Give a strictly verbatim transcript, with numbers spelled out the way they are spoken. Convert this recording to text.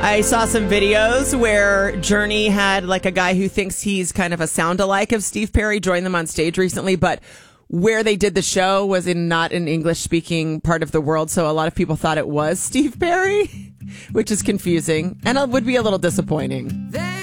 I saw some videos where Journey had like a guy who thinks he's kind of a sound-alike of Steve Perry join them on stage recently, but where they did the show was in not an English-speaking part of the world, so a lot of people thought it was Steve Perry, which is confusing and it would be a little disappointing.